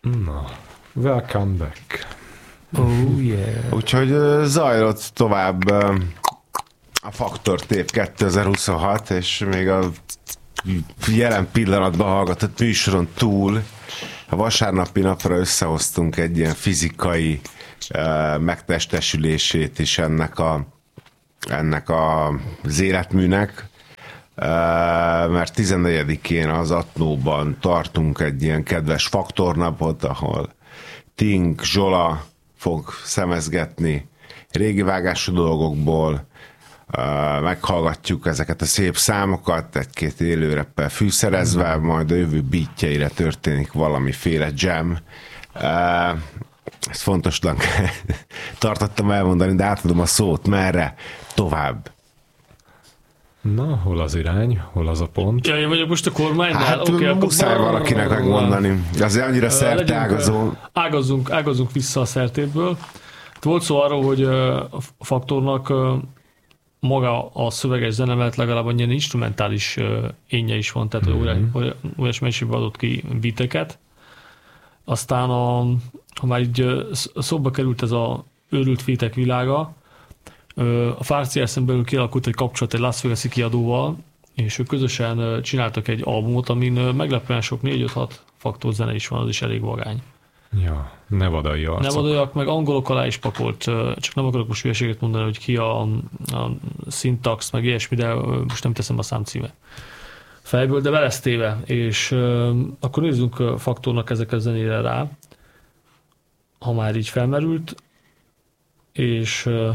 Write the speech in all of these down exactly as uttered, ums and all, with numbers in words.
Na, welcome back. Oh yeah. Úgyhogy zajlott tovább a Faktor év kétezer-huszonhat, és még a jelen pillanatban hallgatott műsoron túl a vasárnapi napra összehoztunk egy ilyen fizikai uh, megtestesülését is ennek, a, ennek a, az életműnek, uh, mert tizennegyedikén az Atnóban tartunk egy ilyen kedves faktornapot, ahol Tink Zsola fog szemezgetni régi vágású dolgokból, Uh, meghallgatjuk ezeket a szép számokat, egy-két élőreppel fűszerezve, majd a jövő beatjeire történik valamiféle jam. Uh, ezt fontosnak tartottam elmondani, de átadom a szót, merre tovább. Na, hol az irány, hol az a pont? Ja, én vagyok most a kormánynál. Hát okay, muszáj akkor valakinek megmondani. Azért annyira szerte ágazó. Ágazzunk, ágazzunk vissza a szertéből. Volt szó arról, hogy a Faktornak maga a szöveges zene mellett legalább annyi instrumentális énje is van, tehát mm-hmm. olyas mennyiségben adott ki beateket. Aztán, a, ha már így szóba került ez a őrült featek világa, a Fárci eszem belül kialakult egy kapcsolat egy Las Vegas-i kiadóval, és ők közösen csináltak egy albumot, amin meglepően sok négy öt hat Faktor zene is van, az is elég vagány. Ja, nevadai arcok. Nevadaiak, meg angolok alá is pakolt, csak nem akarok most hülyeséget mondani, hogy ki a, a syntax, meg ilyesmi, de most nem teszem a számcíme fejből, de belesztéve, és uh, akkor nézzünk Faktornak ezek a zenére rá, ha már így felmerült, és uh,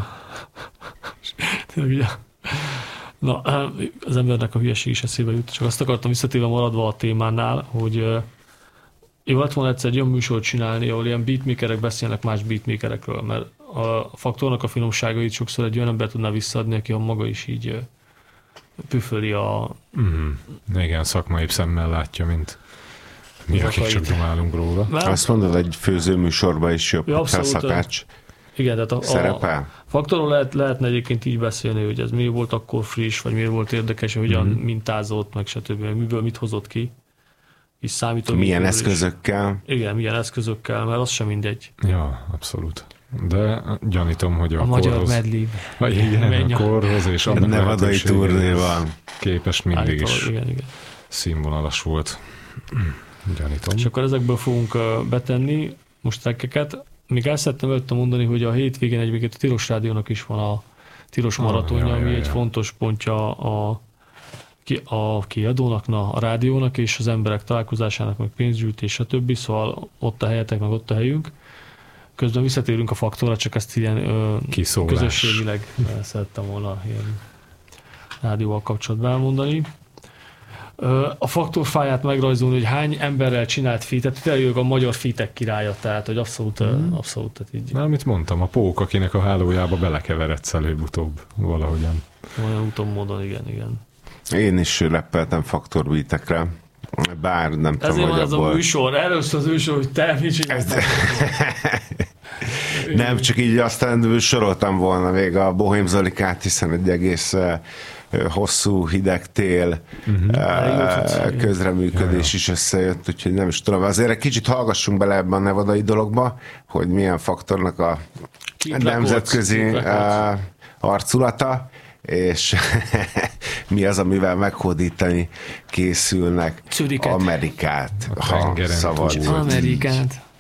na, az embernek a hülyeség is eszébe jut, csak azt akartam visszatéve maradva a témánál, hogy uh, jó lett volna egyszer egy olyan műsort csinálni, ahol ilyen beatmakerek beszélnek más beatmakerekről, mert a Faktornak a finomságait sokszor egy olyan ember tudná visszaadni, aki a maga is így püföli a... Mm, igen, szakmai szemmel látja, mint mi, akik csak domálunk róla. Mert... Azt mondod, egy főzőműsorban is jobb, ja, szakács igen, tehát a, szerepel. A Faktorról lehet, lehetne egyébként így beszélni, hogy ez miért volt akkor friss, vagy miért volt érdekes, hogy hogyan mm-hmm. mintázott, meg stb. Miből mit hozott ki. Milyen eszközökkel? Is. Igen, milyen eszközökkel, mert az sem mindegy. Ja, abszolút. De gyanítom, hogy a, a magyar korhoz... medley. Vagy igen, a korhoz és annak nevadai turnéval képes mindig Állítólag, is igen, igen. színvonalas volt. Gyanítom. És akkor ezekből fogunk betenni most trekkeket. Még el szerettem előtte mondani, hogy a hétvégén egyébként a Tilos Rádiónak is van a Tilos Maratonja, ah, ami ja, egy ja. fontos pontja a a kiadónak, na, a rádiónak és az emberek találkozásának, meg pénzgyűjtés, stb. Szóval ott a helyetek, meg ott a helyünk. Közben visszatérünk a Faktorra, csak ezt ilyen ö, közösségileg szerettem volna ilyen rádióval kapcsolatban elmondani. Ö, a Faktor fáját megrajzolni, hogy hány emberrel csinált featet, tényleg a magyar featek királya, tehát hogy abszolút, mm. abszolút tehát így. Na, amit mondtam, a pók, akinek a hálójába belekeveredsz előbb-utóbb valahogyan. Olyan úton, módon, igen, igen. Én is leppeltem Faktor beatekre, bár nem tudom, ezért hogy van ez abból... a műsor, először az műsor, hogy te mit csinálsz. Nem, csak így aztán soroltam volna még a Bohém Zolikát, hiszen egy egész uh, hosszú, hideg tél uh-huh. közreműködés is összejött, úgyhogy nem is tudom. Azért egy kicsit hallgassunk bele ebben a nevadai dologba, hogy milyen Faktornak a nemzetközi uh, arculata, és mi az, amivel meghódítani készülnek Czüriket. Amerikát, ha szabad. Amerikát.